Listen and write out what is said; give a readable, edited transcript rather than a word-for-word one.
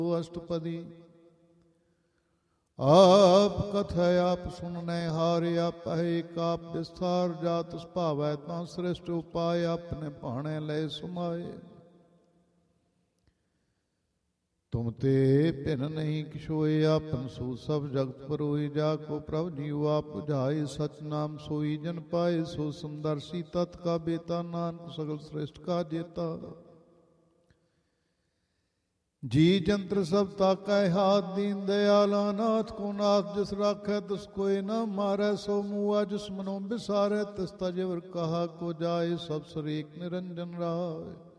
अष्टपदी। आप कथय आप सुनने हार आप है एक आप विस्तार जात भावै ता श्रेष्ठ उपाय अपने भाणे ले सुमाए। तुम ते भिन नहीं किशोए आपन सो सब जगत परोए। जाको प्रभु जीव आप बुझाए सच नाम सोई जन पाए। सो समदर्शी तत् का बेता नानक सगल श्रेष्ठ का जेता। जी जंत्र सब ताकै हाथ दीन दयाला नाथ को नाथ जिस राखै तिस कोई न मारै। सो मुआ जिस मनो बिसारै तिस तजेवर कहा को जाए। सब सरीक निरंजन राय।